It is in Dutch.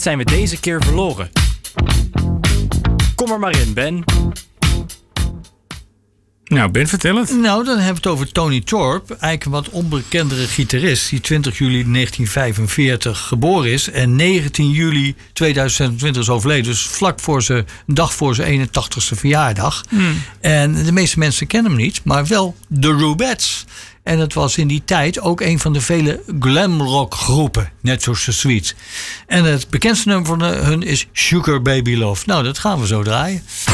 zijn we deze keer verloren. Kom er maar in, Ben. Nou, Ben, vertel het. Nou, dan hebben we het over Tony Thorpe. Eigenlijk een wat onbekendere gitarist. Die 20 juli 1945 geboren is. En 19 juli 2026 is overleden. Dus een dag voor zijn 81ste verjaardag. En de meeste mensen kennen hem niet. Maar wel de Rubettes. En het was in die tijd ook een van de vele glamrock groepen. Net zoals The Sweets. En het bekendste nummer van hun is Sugar Baby Love. Nou, dat gaan we zo draaien.